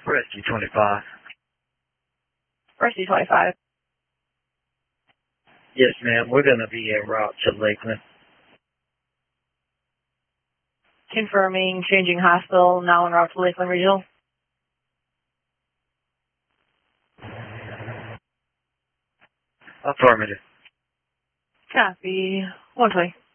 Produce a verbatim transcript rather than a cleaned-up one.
Rescue twenty-five. Rescue twenty-five. Yes, ma'am. We're going to be en route to Lakeland. Confirming, changing hospital, now en route to Lakeland Regional. Affirmative. Copy. one twenty.